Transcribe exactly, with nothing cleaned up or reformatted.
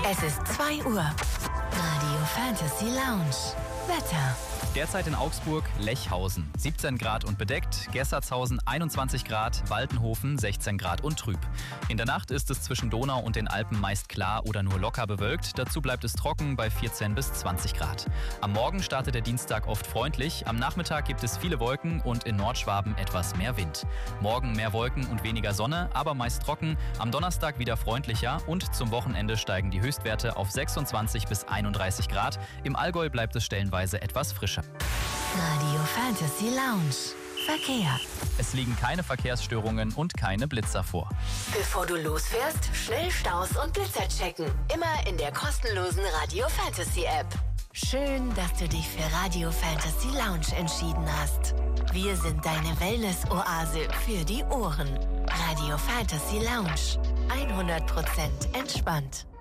Es ist zwei Uhr. Radio Fantasy Lounge. Wetter. Derzeit in Augsburg, Lechhausen siebzehn Grad und bedeckt, Gerstardshausen einundzwanzig Grad, Waltenhofen sechzehn Grad und trüb. In der Nacht ist es zwischen Donau und den Alpen meist klar oder nur locker bewölkt. Dazu bleibt es trocken bei vierzehn bis zwanzig Grad. Am Morgen startet der Dienstag oft freundlich. Am Nachmittag gibt es viele Wolken und in Nordschwaben etwas mehr Wind. Morgen mehr Wolken und weniger Sonne, aber meist trocken. Am Donnerstag wieder freundlicher und zum Wochenende steigen die Höchstwerte auf sechsundzwanzig bis einunddreißig Grad. Im Allgäu bleibt es stellenweise etwas frischer. Radio Fantasy Lounge. Verkehr. Es liegen keine Verkehrsstörungen und keine Blitzer vor. Bevor du losfährst, schnell Staus und Blitzer checken. Immer in der kostenlosen Radio Fantasy App. Schön, dass du dich für Radio Fantasy Lounge entschieden hast. Wir sind deine Wellness-Oase für die Ohren. Radio Fantasy Lounge. hundert Prozent entspannt.